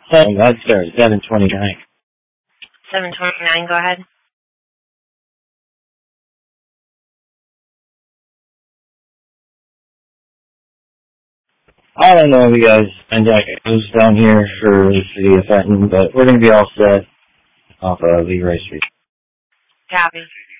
That's sorry, 729. 729, go ahead. I don't know if you guys and Jack goes down here for the city of Fenton, but we're going to be all set off of Leroy Street. Copy.